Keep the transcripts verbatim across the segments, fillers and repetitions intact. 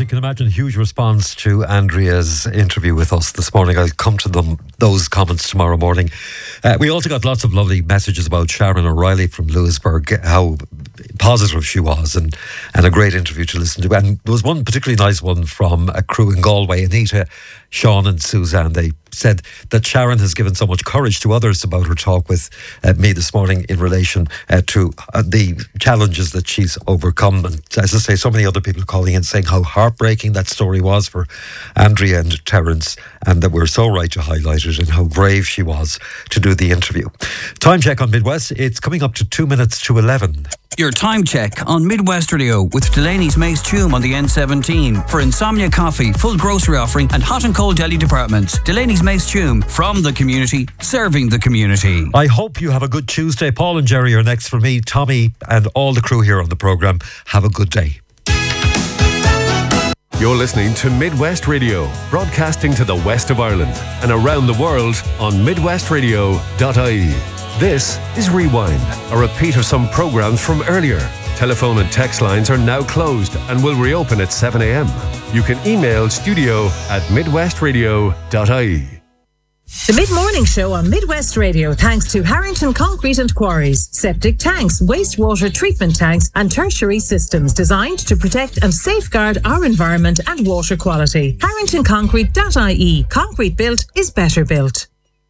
you can imagine, a huge response to Andrea's interview with us this morning. I'll come to them, those comments tomorrow morning. Uh, we also got lots of lovely messages about Sharon O'Reilly from Lewisburg, how positive she was, and, and a great interview to listen to. And there was one particularly nice one from a crew in Galway, Anita, Sean and Suzanne. They said that Sharon has given so much courage to others about her talk with uh, me this morning in relation uh, to uh, the challenges that she's overcome. And as I say, so many other people calling in saying how heartbreaking that story was for Andrea and Terence, and that we're so right to highlight it, and how brave she was to do the interview. Time check on Midwest. It's coming up to two minutes to eleven. Your time check on Midwest Radio with Delaney's Mace Tume on the N seventeen. For Insomnia Coffee, full grocery offering and hot and cold deli departments. Delaney's Mace Tume, from the community, serving the community. I hope you have a good Tuesday. Paul and Jerry are next for me. Tommy and all the crew here on the programme. Have a good day. You're listening to Midwest Radio, broadcasting to the west of Ireland and around the world on midwest radio dot I E. This is Rewind, a repeat of some programmes from earlier. Telephone and text lines are now closed and will reopen at seven a.m. You can email studio at midwest radio dot I E. The Mid-Morning Show on Midwest Radio, thanks to Harrington Concrete and Quarries, septic tanks, wastewater treatment tanks and tertiary systems designed to protect and safeguard our environment and water quality. harrington concrete dot I E. Concrete built is better built.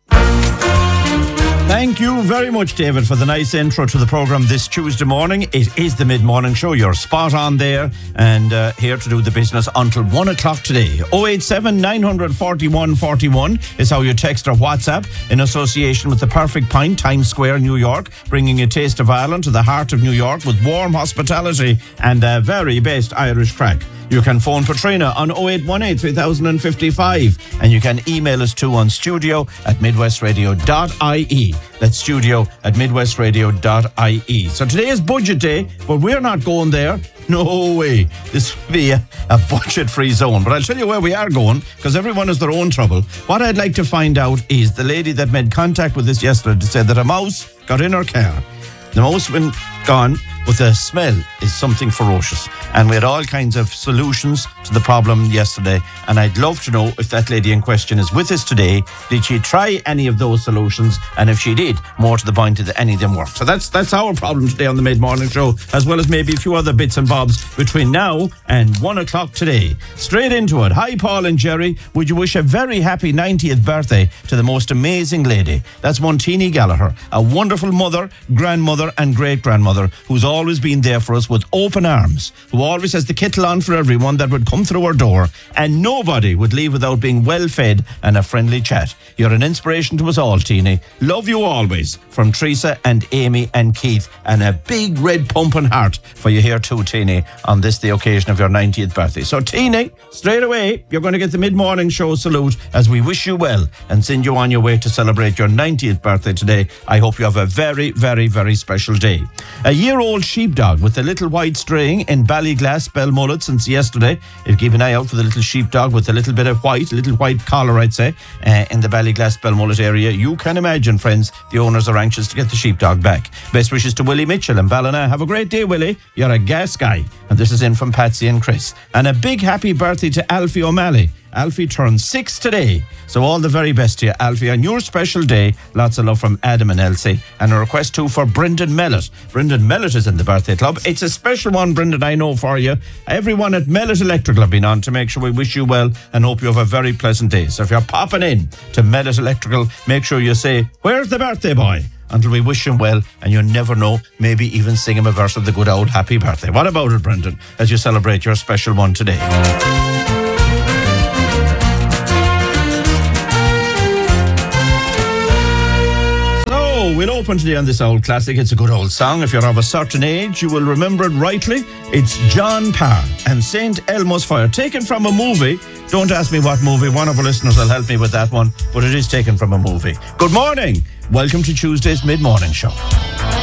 Thank you very much, David, for the nice intro to the programme this Tuesday morning. It is the Mid-Morning Show. You're spot on there, and uh, here to do the business until one o'clock today. oh eight seven, nine four one, four one is how you text or WhatsApp, in association with the Perfect Pint, Times Square, New York, bringing a taste of Ireland to the heart of New York with warm hospitality and a very best Irish crack. You can phone Patrina on oh eight one eight, three thousand fifty-five, and you can email us too on studio at midwest radio dot I E. That's studio at midwest radio dot I E. So today is budget day, but we're not going there. No way. This will be a, a budget-free zone. But I'll tell you where we are going, because everyone has their own trouble. What I'd like to find out is the lady that made contact with us yesterday to say that a mouse got in her car. The mouse went gone, but the smell is something ferocious. And we had all kinds of solutions to the problem yesterday. And I'd love to know if that lady in question is with us today. Did she try any of those solutions? And if she did, more to the point, did any of them work? So that's that's our problem today on the Mid-Morning Show, as well as maybe a few other bits and bobs between now and one o'clock today. Straight into it. Hi, Paul and Jerry. Would you wish a very happy ninetieth birthday to the most amazing lady? That's Montini Gallagher, a wonderful mother, grandmother and great-grandmother who's always been there for us with open arms, who always has the kettle on for everyone that would come through her door, and nobody would leave without being well fed and a friendly chat. You're an inspiration to us all, Teenie. Love you always. From Teresa and Amy and Keith, and a big red pumping heart for you here too, Teenie, on this, the occasion of your ninetieth birthday. So Teenie, straight away, you're going to get the Mid-Morning Show salute as we wish you well and send you on your way to celebrate your ninetieth birthday today. I hope you have a very, very, very special day. A year-old sheepdog with a little white string in Ballyglass, Belmullet since yesterday. You keep an eye out for the little sheepdog with a little bit of white, a little white collar, I'd say, uh, in the Ballyglass, Belmullet area. You can imagine, friends, the owners are anxious to get the sheepdog back. Best wishes to Willie Mitchell and Ballina. Have a great day, Willie. You're a gas guy. And this is in from Patsy and Chris. And a big happy birthday to Alfie O'Malley. Alfie turns six today. So all the very best to you, Alfie, on your special day. Lots of love from Adam and Elsie. And a request too for Brendan Mellett. Brendan Mellett is in the birthday club. It's a special one, Brendan, I know for you. Everyone at Mellett Electrical have been on to make sure we wish you well and hope you have a very pleasant day. So if you're popping in to Mellett Electrical, make sure you say, "Where's the birthday boy?" until we wish him well, and you never know, maybe even sing him a verse of the good old happy birthday. What about it, Brendan, as you celebrate your special one today? We'll open today on this old classic. It's a good old song. If you're of a certain age, you will remember it rightly. It's John Parr and Saint Elmo's Fire, taken from a movie. Don't ask me what movie. One of our listeners will help me with that one, but it is taken from a movie. Good morning. Welcome to Tuesday's Mid-Morning Show.